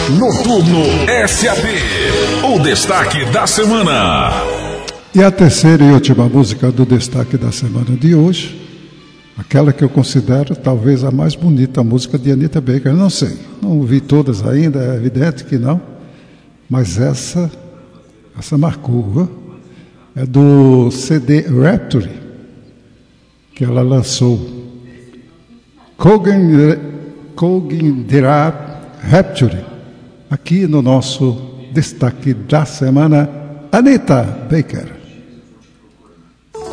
Noturno SAP, o destaque da semana. E a terceira e última música do destaque da semana de hoje, aquela que eu considero talvez a mais bonita música de Anita Baker. Não sei, não vi todas ainda, é evidente que não, mas essa marcou, viu? É do CD Rapture, que ela lançou. Cognitive Rapture, aqui no nosso destaque da semana, Anita Baker.